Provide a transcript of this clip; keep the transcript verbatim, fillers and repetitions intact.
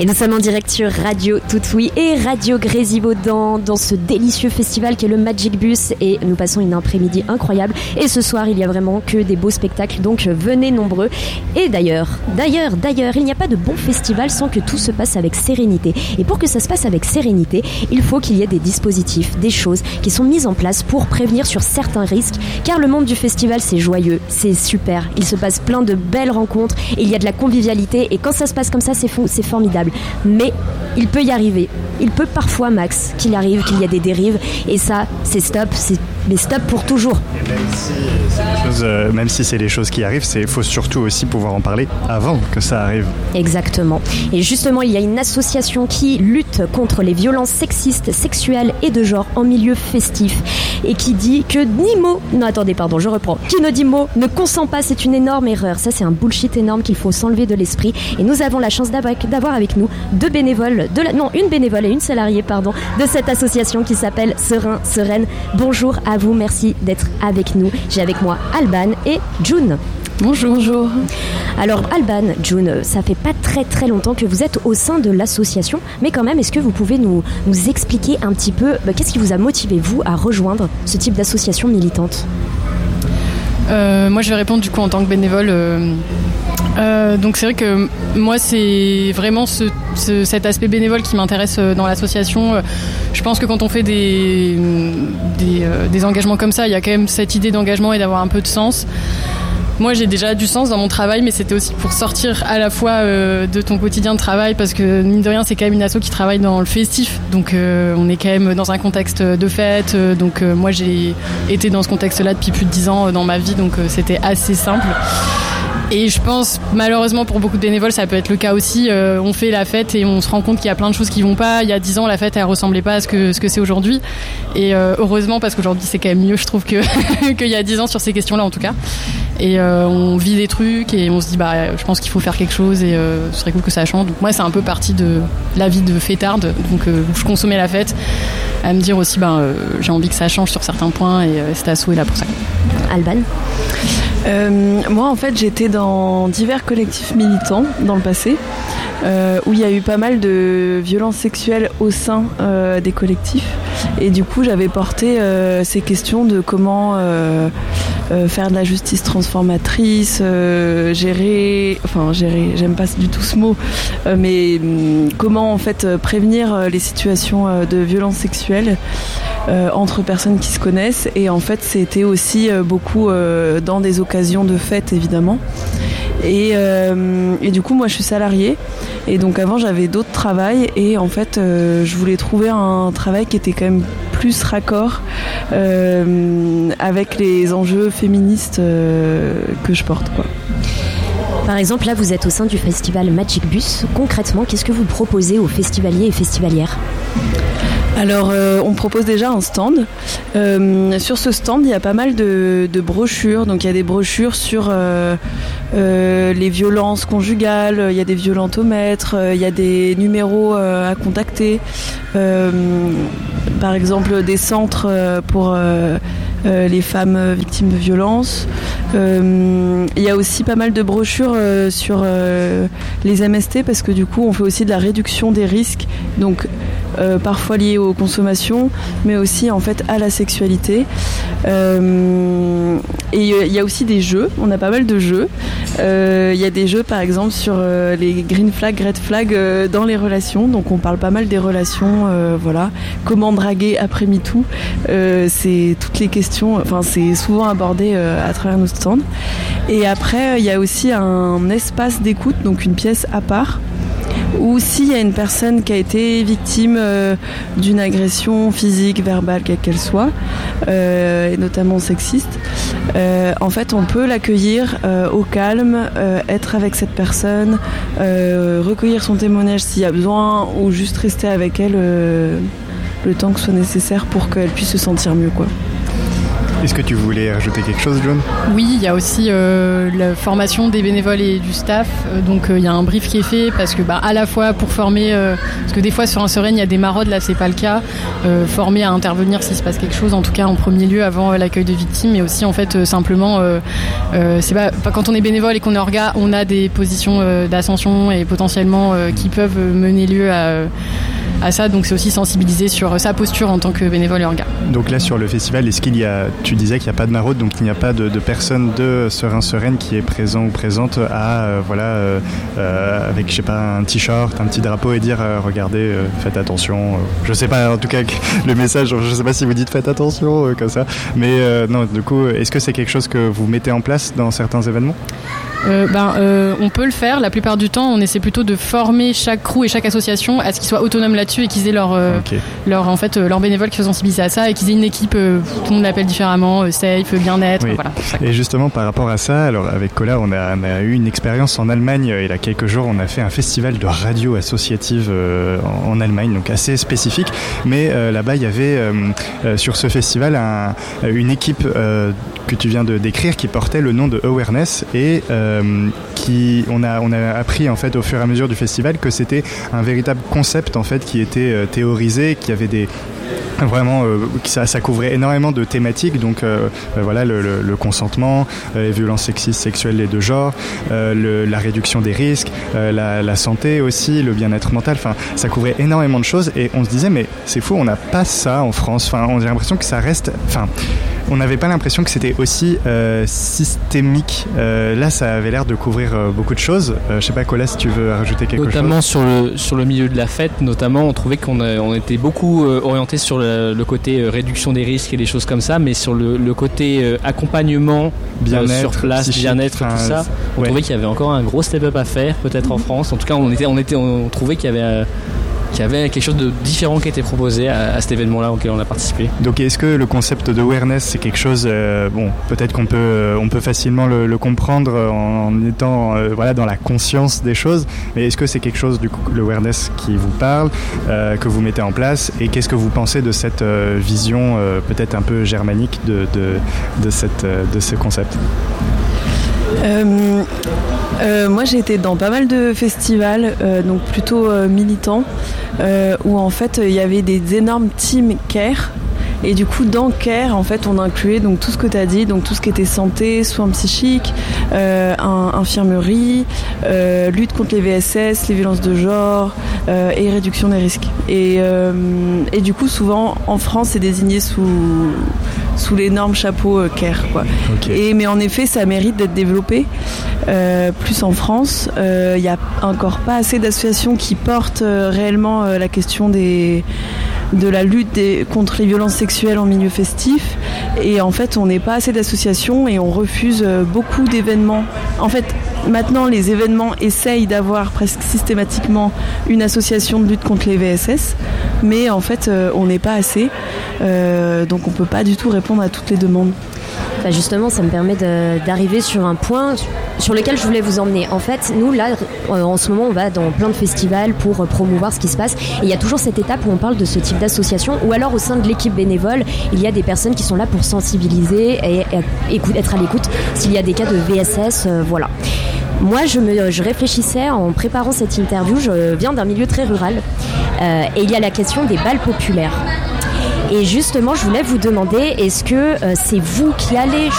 Et nous sommes en direct sur Radio Toutoui et Radio Grésivaudan dans ce délicieux festival qui est le Magic Bus et nous passons une après-midi incroyable et ce soir il y a vraiment que des beaux spectacles donc venez nombreux et d'ailleurs, d'ailleurs, d'ailleurs il n'y a pas de bon festival sans que tout se passe avec sérénité et pour que ça se passe avec sérénité il faut qu'il y ait des dispositifs, des choses qui sont mises en place pour prévenir sur certains risques car le monde du festival c'est joyeux, c'est super, il se passe plein de belles rencontres et il y a de la convivialité et quand ça se passe comme ça c'est, fou, c'est formidable. Mais il peut y arriver. Il peut parfois, Max, qu'il arrive, qu'il y a des dérives. Et ça, c'est stop. C'est mais stop pour toujours. Et même si c'est des choses, euh, même si c'est les choses qui arrivent, il faut surtout aussi pouvoir en parler avant que ça arrive. Exactement. Et justement, il y a une association qui lutte contre les violences sexistes, sexuelles et de genre en milieu festif. Et qui dit que ni mot... Non, attendez, pardon, je reprends. Qui ne dit mot ne consent pas, c'est une énorme erreur. Ça, c'est un bullshit énorme qu'il faut s'enlever de l'esprit. Et nous avons la chance d'avoir avec nous deux bénévoles, de la... non, une bénévole et une salariée, pardon, de cette association qui s'appelle Serein, Sereine. Bonjour à vous, merci d'être avec nous. J'ai avec moi Alban et June. Bonjour. Bonjour. Alors Alban, June, ça fait pas très très longtemps que vous êtes au sein de l'association, mais quand même, est-ce que vous pouvez nous, nous expliquer un petit peu bah, qu'est-ce qui vous a motivé, vous, à rejoindre ce type d'association militante ? euh, Moi, je vais répondre du coup en tant que bénévole. Euh, euh, donc c'est vrai que moi, c'est vraiment ce, ce, cet aspect bénévole qui m'intéresse dans l'association. Je pense que quand on fait des, des, euh, des engagements comme ça, il y a quand même cette idée d'engagement et d'avoir un peu de sens. Moi, j'ai déjà du sens dans mon travail, mais c'était aussi pour sortir à la fois euh, de ton quotidien de travail, parce que mine de rien, c'est quand même une asso qui travaille dans le festif, donc euh, on est quand même dans un contexte de fête. Euh, donc euh, moi, j'ai été dans ce contexte-là depuis plus de dix ans euh, dans ma vie, donc euh, c'était assez simple. Et je pense, malheureusement, pour beaucoup de bénévoles, ça peut être le cas aussi. Euh, on fait la fête et on se rend compte qu'il y a plein de choses qui vont pas. Il y a dix ans, la fête, elle ressemblait pas à ce que, ce que c'est aujourd'hui. Et euh, heureusement, parce qu'aujourd'hui, c'est quand même mieux, je trouve, que, qu'il y a dix ans sur ces questions-là, en tout cas. Et euh, on vit des trucs et on se dit, bah, je pense qu'il faut faire quelque chose et euh, ce serait cool que ça change. Donc moi, c'est un peu partie de la vie de fêtarde. Donc euh, je consommais la fête. À me dire aussi, bah, euh, j'ai envie que ça change sur certains points et euh, cet asso est là pour ça. Alban ? Euh, moi, en fait, j'étais dans divers collectifs militants dans le passé, euh, où il y a eu pas mal de violences sexuelles au sein euh, des collectifs. Et du coup, j'avais porté euh, ces questions de comment euh, euh, faire de la justice transformatrice, euh, gérer, enfin gérer, j'aime pas du tout ce mot, euh, mais hum, comment en fait prévenir les situations euh, de violences sexuelles euh, entre personnes qui se connaissent. Et en fait, c'était aussi euh, beaucoup euh, dans des occasions de fête, évidemment. Et, euh, et du coup, moi, je suis salariée. Et donc, avant, j'avais d'autres travails. Et en fait, euh, je voulais trouver un travail qui était quand même plus raccord euh, avec les enjeux féministes euh, que je porte, quoi. Par exemple, là, vous êtes au sein du festival Magic Bus. Concrètement, qu'est-ce que vous proposez aux festivaliers et festivalières ? Alors, euh, on propose déjà un stand. Euh, sur ce stand, il y a pas mal de, de brochures. Donc, il y a des brochures sur euh, euh, les violences conjugales, il y a des violentomètres, il y a des numéros euh, à contacter. Euh, par exemple, des centres pour euh, euh, les femmes victimes de violences. Euh, il y a aussi pas mal de brochures euh, sur euh, les M S T parce que du coup, on fait aussi de la réduction des risques. Donc, Euh, parfois liées aux consommations, mais aussi en fait à la sexualité. Euh, et il y a aussi des jeux, on a pas mal de jeux. Il euh, y a des jeux par exemple sur euh, les green flags, red flags euh, dans les relations, donc on parle pas mal des relations, euh, voilà. Comment draguer après MeToo, euh, c'est toutes les questions, enfin c'est souvent abordé euh, à travers nos stands. Et après il y a aussi un espace d'écoute, donc une pièce à part, ou s'il y a une personne qui a été victime euh, d'une agression physique, verbale, quelle qu'elle soit, euh, et notamment sexiste, euh, en fait on peut l'accueillir euh, au calme, euh, être avec cette personne, euh, recueillir son témoignage s'il y a besoin, ou juste rester avec elle euh, le temps que ce soit nécessaire pour qu'elle puisse se sentir mieux, quoi. Est-ce que tu voulais rajouter quelque chose, John ? Oui, il y a aussi euh, la formation des bénévoles et du staff. Euh, donc il euh, y a un brief qui est fait parce que bah, à la fois pour former, euh, parce que des fois sur un serein il y a des maraudes, là c'est pas le cas. Euh, former à intervenir s'il se passe quelque chose, en tout cas en premier lieu avant euh, l'accueil de victimes, mais aussi en fait euh, simplement, euh, euh, c'est pas, pas quand on est bénévole et qu'on est orga, on a des positions euh, d'ascension et potentiellement euh, qui peuvent mener lieu à à ça, donc c'est aussi sensibiliser sur sa posture en tant que bénévole et orga. Donc là sur le festival, est-ce qu'il y a, tu disais qu'il n'y a pas de maraude, donc il n'y a pas de, de personne de Serein Sereine qui est présent ou présente à euh, voilà euh, euh, avec je sais pas un t-shirt, un petit drapeau et dire euh, regardez, euh, faites attention. Euh, je sais pas en tout cas le message, je sais pas si vous dites faites attention euh, comme ça, mais euh, non du coup est-ce que c'est quelque chose que vous mettez en place dans certains événements? Euh, ben, euh, on peut le faire. La plupart du temps, on essaie plutôt de former chaque crew et chaque association à ce qu'ils soient autonomes là-dessus et qu'ils aient leur, euh, okay. leur, en fait, euh, leur bénévole qui soit sensibilisé à ça et qu'ils aient une équipe, euh, tout le monde l'appelle différemment, euh, safe, bien-être. Oui. Voilà, et justement, par rapport à ça, alors avec Cola, on a, on a eu une expérience en Allemagne. Et il y a quelques jours, on a fait un festival de radio associative euh, en, en Allemagne, donc assez spécifique. Mais euh, là-bas, il y avait euh, euh, sur ce festival un, une équipe euh, que tu viens de décrire qui portait le nom de Awareness et euh, qui on a on a appris en fait au fur et à mesure du festival que c'était un véritable concept en fait qui était euh, théorisé, qui avait des vraiment euh, ça, ça couvrait énormément de thématiques, donc euh, euh, voilà le, le, le consentement, euh, les violences sexistes, sexuelles et de genre, euh, le, la réduction des risques, euh, la, la santé aussi, le bien-être mental, enfin ça couvrait énormément de choses et on se disait mais c'est fou, on n'a pas ça en France, enfin on a l'impression que ça reste, enfin on n'avait pas l'impression que c'était aussi euh, systémique. Euh, là, ça avait l'air de couvrir euh, beaucoup de choses. Euh, je sais pas, Colas, si tu veux rajouter quelque notamment chose. Notamment sur le, sur le milieu de la fête, notamment, on trouvait qu'on a, on était beaucoup euh, orienté sur le, le côté euh, réduction des risques et des choses comme ça, mais sur le, le côté euh, accompagnement, bien-être, euh, sur place, bien-être, tout ça, on ouais. trouvait qu'il y avait encore un gros step-up à faire, peut-être en France. En tout cas, on, était, on, était, on trouvait qu'il y avait... Euh, qu'il y avait quelque chose de différent qui était proposé à, à cet événement-là auquel on a participé. Donc est-ce que le concept de awareness c'est quelque chose, euh, bon peut-être qu'on peut, on peut facilement le, le comprendre en, en étant euh, voilà, dans la conscience des choses, mais est-ce que c'est quelque chose du coup, le awareness qui vous parle, euh, que vous mettez en place, et qu'est-ce que vous pensez de cette euh, vision euh, peut-être un peu germanique de, de, de, cette, euh, de ce concept? Euh, euh, moi j'ai été dans pas mal de festivals, euh, donc plutôt euh, militants, euh, où en fait il y avait des énormes teams care. Et du coup, dans Care, en fait, on incluait donc tout ce que tu as dit, donc tout ce qui était santé, soins psychiques, euh, un, infirmerie, euh, lutte contre les V S S, les violences de genre euh, et réduction des risques. Et, euh, et du coup, souvent, en France, c'est désigné sous sous l'énorme chapeau euh, Care, quoi. Okay. Et mais en effet, ça mérite d'être développé. Euh, plus en France, il euh, n'y a encore pas assez d'associations qui portent euh, réellement euh, la question des de la lutte des, contre les violences sexuelles en milieu festif, et en fait on n'est pas assez d'associations et on refuse beaucoup d'événements. En fait maintenant les événements essayent d'avoir presque systématiquement une association de lutte contre les V S S, mais en fait euh, on n'est pas assez, euh, donc on peut pas du tout répondre à toutes les demandes. Bah justement, ça me permet de, d'arriver sur un point sur lequel je voulais vous emmener. En fait, nous, là, en ce moment, on va dans plein de festivals pour promouvoir ce qui se passe. Et il y a toujours cette étape où on parle de ce type d'association, ou alors au sein de l'équipe bénévole, il y a des personnes qui sont là pour sensibiliser et, et, et être à l'écoute s'il y a des cas de V S S, euh, voilà. Moi, je, me, je réfléchissais en préparant cette interview, je viens d'un milieu très rural, euh, et il y a la question des bals populaires. Et justement, je voulais vous demander, est-ce que euh, c'est vous qui allez